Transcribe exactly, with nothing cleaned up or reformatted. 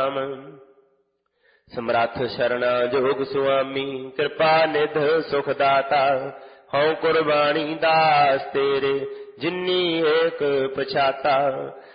ਨਾਮ। ਸਮਰੱਥ ਸ਼ਰਣਾ ਜੋਗ ਸੁਆਮੀ, ਕਿਰਪਾ ਨਿਧ ਸੁਖ ਦਾਤਾ। ਹਉ ਕੁਰਬਾਨੀ ਦਾਸ ਤੇਰੇ, ਜਿਨੀ ਏਕ ਪਛਾਤਾ।